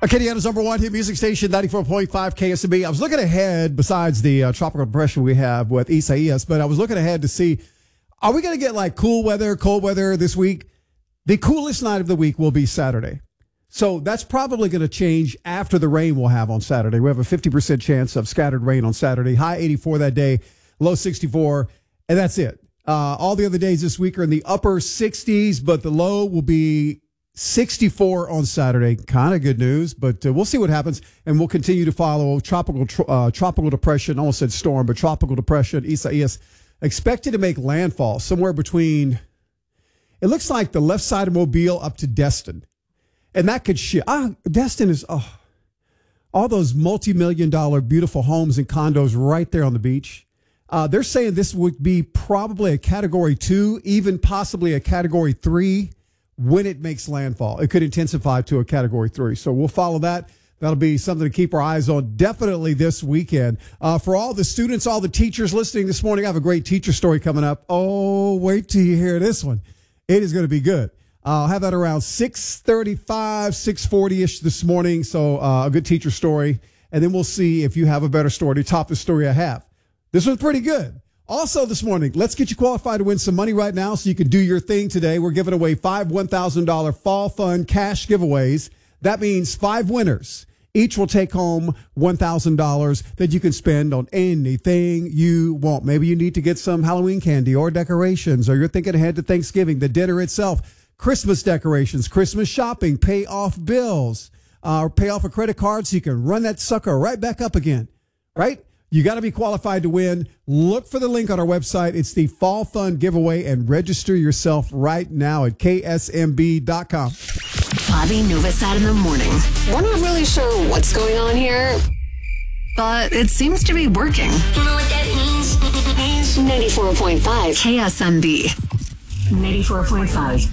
Acadiana's number one hit music station, 94.5 KSMB. I was looking ahead, besides the tropical depression we have with Isaias, but I was looking ahead to see, are we going to get like cool weather, cold weather this week? The coolest night of the week will be Saturday. So that's probably going to change after the rain we'll have on Saturday. We have a 50% chance of scattered rain on Saturday. High 84 that day, low 64, and that's it. All the other days this week are in the upper 60s, but the low will be 64 on Saturday. Kind of good news, but we'll see what happens, and we'll continue to follow tropical depression. Almost said storm, but tropical depression. Isaias expected to make landfall somewhere between, it looks like the left side of Mobile up to Destin, and that could shift. Destin is all those multi-million-dollar beautiful homes and condos right there on the beach. They're saying this would be probably a Category 2, even possibly a Category 3. When it makes landfall, it could intensify to a Category 3. So we'll follow that. That'll be something to keep our eyes on definitely this weekend. For all the students, all the teachers listening this morning, I have a great teacher story coming up. Oh, wait till you hear this one. It is going to be good. I'll have that around 6:35, 6:40-ish this morning. So a good teacher story. And then we'll see if you have a better story to top the story I have. This one's pretty good. Also this morning, let's get you qualified to win some money right now so you can do your thing today. We're giving away 5 $1,000 Fall Fun cash giveaways. That means 5 winners. Each will take home $1,000 that you can spend on anything you want. Maybe you need to get some Halloween candy or decorations, or you're thinking ahead to Thanksgiving, the dinner itself, Christmas decorations, Christmas shopping, pay off bills, or pay off a credit card so you can run that sucker right back up again, right? You got to be qualified to win. Look for the link on our website. It's the Fall Fun giveaway, and register yourself right now at ksmb.com. Bobby Novosad in the morning. We're not really sure what's going on here, but it seems to be working. You know what that means? 94.5 KSMB. 94.5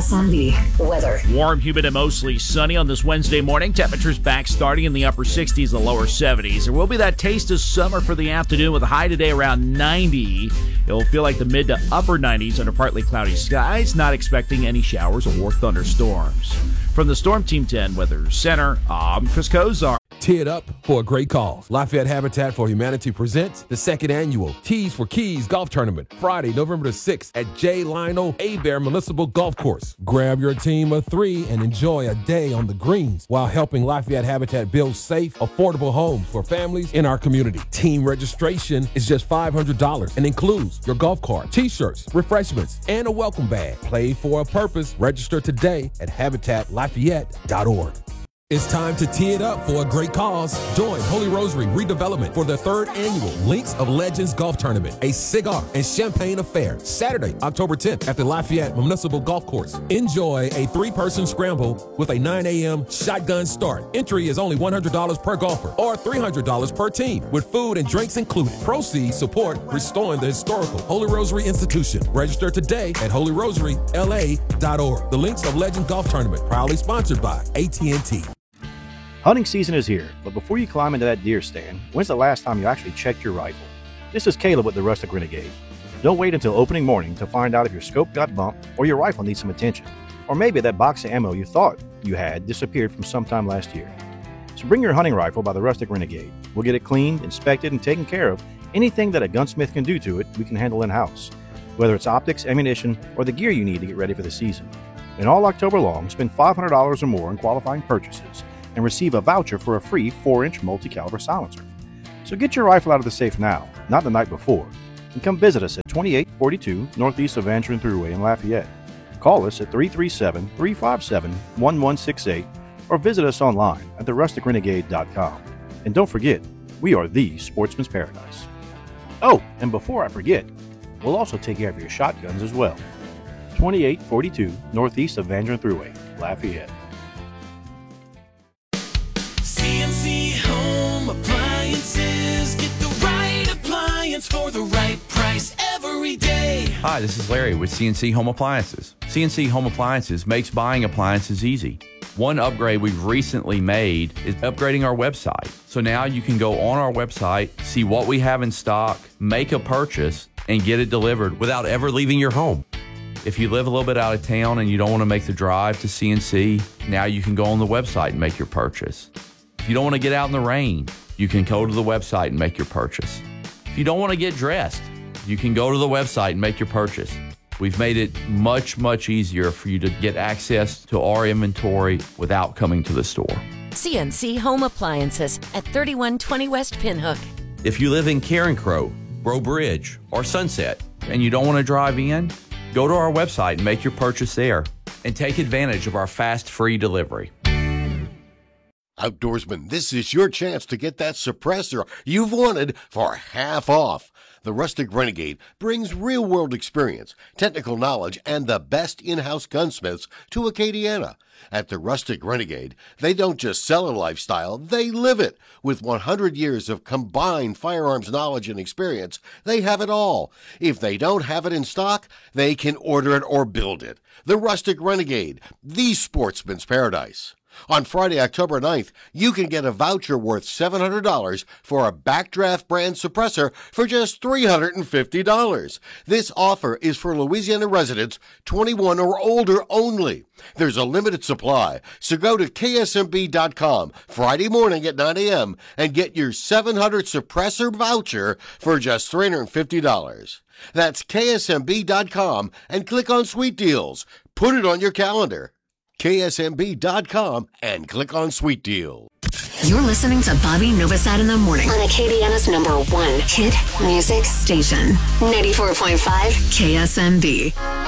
KSMB. Weather. Warm, humid, and mostly sunny on this Wednesday morning. Temperatures back starting in the upper 60s, the lower 70s. There will be that taste of summer for the afternoon with a high today around 90. It'll feel like the mid to upper 90s under partly cloudy skies. Not expecting any showers or thunderstorms. From the Storm Team 10 Weather Center, I'm Chris Kozar. Tee it up for a great cause. Lafayette Habitat for Humanity presents the second annual Tees for Keys Golf Tournament, Friday, November the 6th at J. Lionel Hebert Municipal Golf Course. Grab your team of 3 and enjoy a day on the greens while helping Lafayette Habitat build safe, affordable homes for families in our community. Team registration is just $500 and includes your golf cart, t-shirts, refreshments, and a welcome bag. Play for a purpose. Register today at habitatlafayette.org. It's time to tee it up for a great cause. Join Holy Rosary Redevelopment for the 3rd annual Links of Legends Golf Tournament, a cigar and champagne affair, Saturday, October 10th at the Lafayette Municipal Golf Course. Enjoy a 3-person scramble with a 9 a.m. shotgun start. Entry is only $100 per golfer or $300 per team with food and drinks included. Proceeds support restoring the historical Holy Rosary Institution. Register today at holyrosaryla.org. The Links of Legends Golf Tournament, proudly sponsored by AT&T. Hunting season is here, but before you climb into that deer stand, when's the last time you actually checked your rifle? This is Caleb with the Rustic Renegade. Don't wait until opening morning to find out if your scope got bumped or your rifle needs some attention. Or maybe that box of ammo you thought you had disappeared from sometime last year. So bring your hunting rifle by the Rustic Renegade. We'll get it cleaned, inspected, and taken care of. Anything that a gunsmith can do to it, we can handle in-house. Whether it's optics, ammunition, or the gear you need to get ready for the season. And all October long, spend $500 or more in qualifying purchases and receive a voucher for a free 4-inch multi-caliber silencer. So get your rifle out of the safe now, not the night before, and come visit us at 2842 Northeast of Van Trent Thruway in Lafayette. Call us at 337-357-1168 or visit us online at therusticrenegade.com. And don't forget, we are the Sportsman's Paradise. Oh, and before I forget, we'll also take care of your shotguns as well. 2842 Northeast of Van Trent Thruway, Lafayette. CNC Home Appliances. Get the right appliance for the right price every day. Hi, this is Larry with CNC Home Appliances. CNC Home Appliances makes buying appliances easy. One upgrade we've recently made is upgrading our website. So now you can go on our website, see what we have in stock, make a purchase, and get it delivered without ever leaving your home. If you live a little bit out of town and you don't want to make the drive to CNC, now you can go on the website and make your purchase. If you don't want to get out in the rain, you can go to the website and make your purchase. If you don't want to get dressed, you can go to the website and make your purchase. We've made it much, much easier for you to get access to our inventory without coming to the store. CNC Home Appliances at 3120 West Pinhook. If you live in Carencro, Breaux Bridge, or Sunset, and you don't want to drive in, go to our website and make your purchase there, and take advantage of our fast, free delivery. Outdoorsman, this is your chance to get that suppressor you've wanted for half off. The Rustic Renegade brings real-world experience, technical knowledge, and the best in-house gunsmiths to Acadiana. At the Rustic Renegade, they don't just sell a lifestyle, they live it. With 100 years of combined firearms knowledge and experience, they have it all. If they don't have it in stock, they can order it or build it. The Rustic Renegade, the sportsman's paradise. On Friday, October 9th, you can get a voucher worth $700 for a Backdraft brand suppressor for just $350. This offer is for Louisiana residents 21 or older only. There's a limited supply, so go to ksmb.com Friday morning at 9 a.m. and get your 700 suppressor voucher for just $350. That's ksmb.com and click on Sweet Deals. Put it on your calendar. KSMB.com and click on Sweet Deal. You're listening to Bobby Novosad in the morning on Acadiana's #1 hit music station, 94.5 KSMB.